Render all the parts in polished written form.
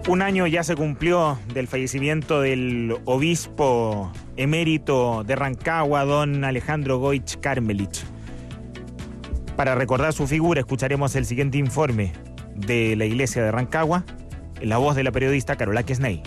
Un año ya se cumplió del fallecimiento del obispo emérito de Rancagua, don Alejandro Goich Carmelich. Para recordar su figura, escucharemos el siguiente informe de la iglesia de Rancagua, en la voz de la periodista Carola Quesney.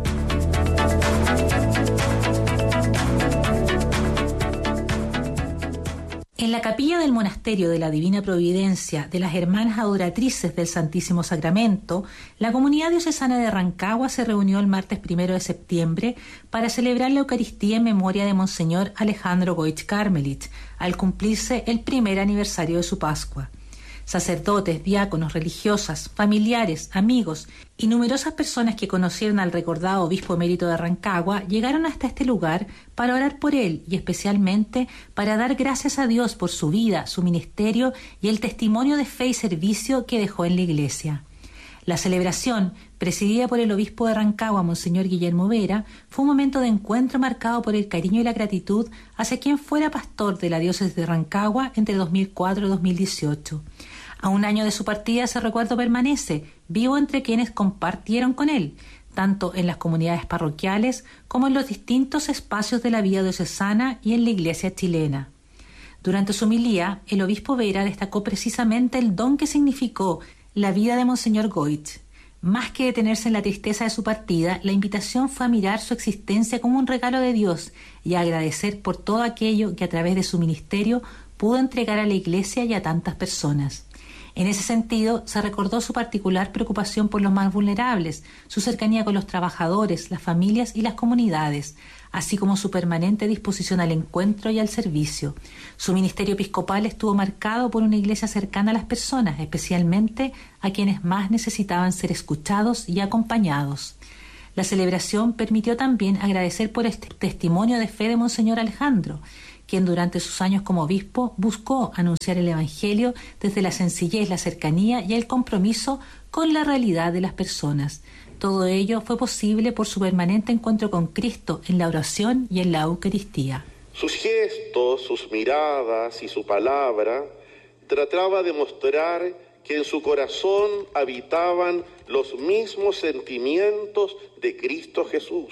En la capilla del Monasterio de la Divina Providencia de las Hermanas Adoratrices del Santísimo Sacramento, la comunidad diocesana de Rancagua se reunió el martes 1 de septiembre para celebrar la Eucaristía en memoria de Monseñor Alejandro Goich Carmelich, al cumplirse el primer aniversario de su Pascua. Sacerdotes, diáconos, religiosas, familiares, amigos y numerosas personas que conocieron al recordado obispo emérito de Rancagua llegaron hasta este lugar para orar por él y especialmente para dar gracias a Dios por su vida, su ministerio y el testimonio de fe y servicio que dejó en la iglesia. La celebración, presidida por el obispo de Rancagua, Monseñor Guillermo Vera, fue un momento de encuentro marcado por el cariño y la gratitud hacia quien fuera pastor de la diócesis de Rancagua entre 2004 y 2018. A un año de su partida, ese recuerdo permanece vivo entre quienes compartieron con él, tanto en las comunidades parroquiales como en los distintos espacios de la vida diocesana y en la iglesia chilena. Durante su homilía, el obispo Vera destacó precisamente el don que significó la vida de Monseñor Goich. Más que detenerse en la tristeza de su partida, la invitación fue a mirar su existencia como un regalo de Dios y a agradecer por todo aquello que a través de su ministerio pudo entregar a la iglesia y a tantas personas. En ese sentido, se recordó su particular preocupación por los más vulnerables, su cercanía con los trabajadores, las familias y las comunidades, así como su permanente disposición al encuentro y al servicio. Su ministerio episcopal estuvo marcado por una iglesia cercana a las personas, especialmente a quienes más necesitaban ser escuchados y acompañados. La celebración permitió también agradecer por este testimonio de fe de Monseñor Alejandro, quien durante sus años como obispo buscó anunciar el Evangelio desde la sencillez, la cercanía y el compromiso con la realidad de las personas. Todo ello fue posible por su permanente encuentro con Cristo en la oración y en la Eucaristía. Sus gestos, sus miradas y su palabra trataba de mostrar que en su corazón habitaban los mismos sentimientos de Cristo Jesús.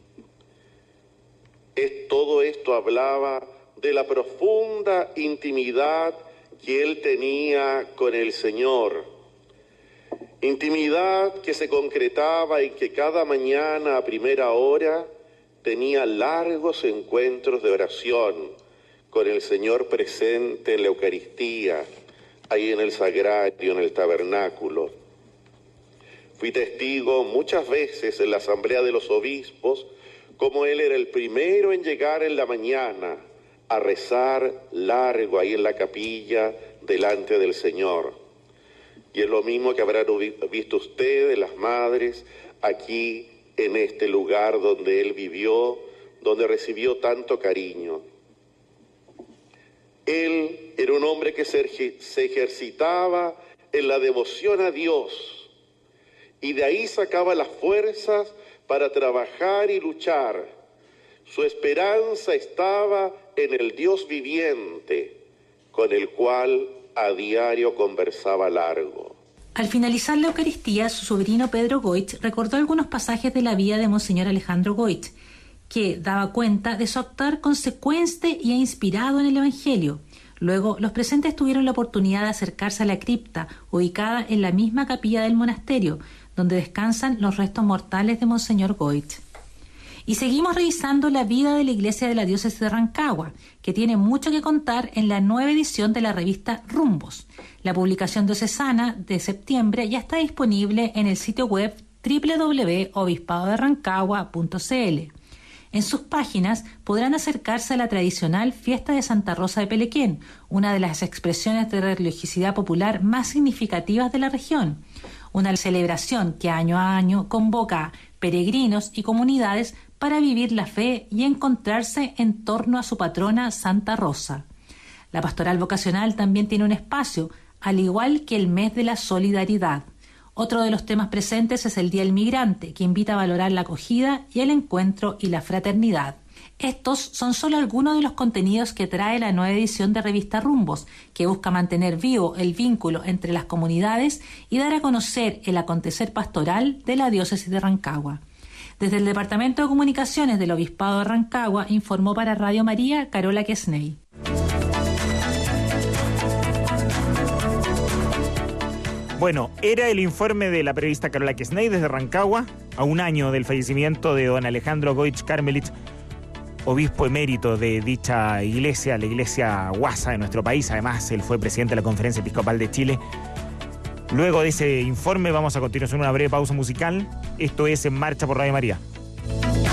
Todo esto hablaba de la profunda intimidad que él tenía con el Señor. Intimidad que se concretaba en que cada mañana a primera hora tenía largos encuentros de oración con el Señor presente en la Eucaristía, ahí en el sagrario, en el tabernáculo. Fui testigo muchas veces en la asamblea de los obispos, como él era el primero en llegar en la mañana a rezar largo ahí en la capilla delante del Señor. Y es lo mismo que habrán visto ustedes, las madres, aquí en este lugar donde él vivió, donde recibió tanto cariño. Él era un hombre que se ejercitaba en la devoción a Dios y de ahí sacaba las fuerzas para trabajar y luchar. Su esperanza estaba en el Dios viviente, con el cual a diario conversaba largo. Al finalizar la Eucaristía, su sobrino Pedro Goich recordó algunos pasajes de la vida de Monseñor Alejandro Goich, que daba cuenta de su actuar consecuente e inspirado en el Evangelio. Luego, los presentes tuvieron la oportunidad de acercarse a la cripta, ubicada en la misma capilla del monasterio, donde descansan los restos mortales de Monseñor Goich. Y seguimos revisando la vida de la iglesia de la diócesis de Rancagua, que tiene mucho que contar en la nueva edición de la revista Rumbos. La publicación diocesana de septiembre ya está disponible en el sitio web www.obispadoderrancagua.cl. En sus páginas podrán acercarse a la tradicional fiesta de Santa Rosa de Pelequén, una de las expresiones de religiosidad popular más significativas de la región. Una celebración que año a año convoca a peregrinos y comunidades para vivir la fe y encontrarse en torno a su patrona Santa Rosa. La pastoral vocacional también tiene un espacio, al igual que el mes de la solidaridad. Otro de los temas presentes es el Día del Migrante, que invita a valorar la acogida y el encuentro y la fraternidad. Estos son solo algunos de los contenidos que trae la nueva edición de Revista Rumbos, que busca mantener vivo el vínculo entre las comunidades y dar a conocer el acontecer pastoral de la diócesis de Rancagua. Desde el Departamento de Comunicaciones del Obispado de Rancagua informó para Radio María Carola Quesney. Bueno, era el informe de la periodista Carola Quesney desde Rancagua, a un año del fallecimiento de don Alejandro Goich Karmelich, obispo emérito de dicha iglesia, la iglesia guasa de nuestro país. Además, él fue presidente de la Conferencia Episcopal de Chile. Luego de ese informe vamos a continuar con una breve pausa musical. Esto es En Marcha por Radio María.